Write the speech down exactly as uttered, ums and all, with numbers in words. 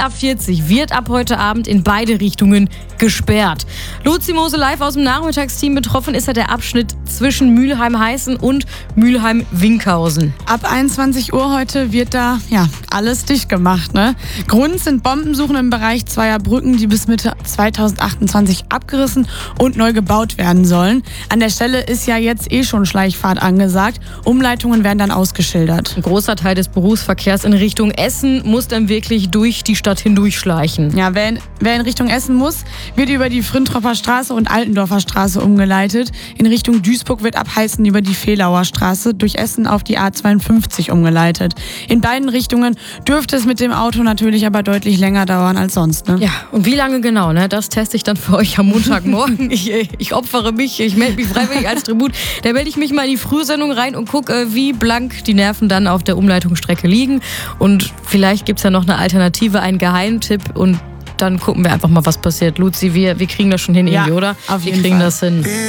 A vierzig wird ab heute Abend in beide Richtungen gesperrt. Luzi Mose live aus dem Nachmittagsteam. Betroffen ist ja der Abschnitt zwischen Mülheim-Heißen und Mülheim-Winkhausen. Ab einundzwanzig Uhr heute wird da ja alles dicht gemacht. Ne? Grund sind Bombensuchen im Bereich zweier Brücken, die bis Mitte zweitausendachtundzwanzig abgerissen und neu gebaut werden sollen. An der Stelle ist ja jetzt eh schon Schleichfahrt angesagt. Umleitungen werden dann ausgeschildert. Ein großer Teil des Berufsverkehrs in Richtung Essen muss dann wirklich durch die Stadt hindurchschleichen. Ja, wer in, wer in Richtung Essen muss, wird über die Frintropper Straße und Altendorfer Straße umgeleitet. In Richtung Duisburg wird ab Heißen über die Vehlauer Straße durch Essen auf die A zweiundfünfzig umgeleitet. In beiden Richtungen dürfte es mit dem Auto natürlich aber deutlich länger dauern als sonst. Ne? Ja, und wie lange genau, ne? Das teste ich dann für euch am Montagmorgen. ich, ich opfere mich, ich melde mich freiwillig als Tribut. Da melde ich mich mal in die Frühsendung rein und gucke, wie blank die Nerven dann auf der Umleitungsstrecke liegen. Und vielleicht gibt es ja noch eine Alternative, einen Geheimtipp, und dann gucken wir einfach mal, was passiert. Luzi, wir, wir kriegen das schon hin, ja, irgendwie, oder? Auf wir jeden kriegen Fall. das hin.